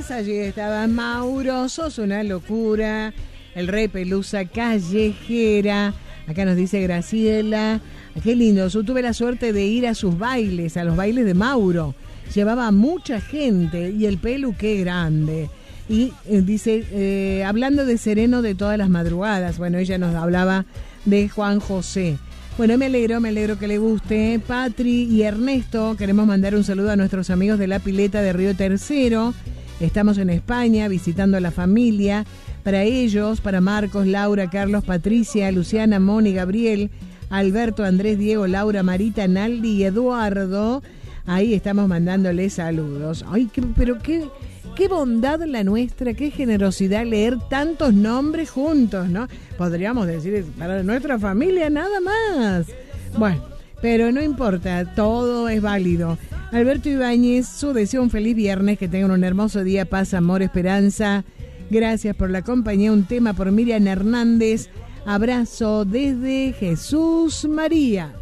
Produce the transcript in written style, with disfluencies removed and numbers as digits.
Ibáñez, allí estaba Mauro, sos una locura, el Rey Pelusa callejera, acá nos dice Graciela, qué lindo, yo tuve la suerte de ir a sus bailes, a los bailes de Mauro, llevaba a mucha gente y el Pelu qué grande. Y dice, hablando de sereno de todas las madrugadas, bueno, ella nos hablaba de Juan José. Bueno, me alegro que le guste. Patri y Ernesto, queremos mandar un saludo a nuestros amigos de la pileta de Río Tercero. Estamos en España visitando a la familia. Para ellos, para Marcos, Laura, Carlos, Patricia, Luciana, Moni, Gabriel, Alberto, Andrés, Diego, Laura, Marita, Naldi y Eduardo. Ahí estamos mandándoles saludos. Ay, qué bondad la nuestra, qué generosidad leer tantos nombres juntos, ¿no? Podríamos decir, para nuestra familia nada más. Bueno, pero no importa, todo es válido. Alberto Ibáñez, su deseo un feliz viernes, que tengan un hermoso día, paz, amor, esperanza. Gracias por la compañía, un tema por Miriam Hernández. Abrazo desde Jesús María.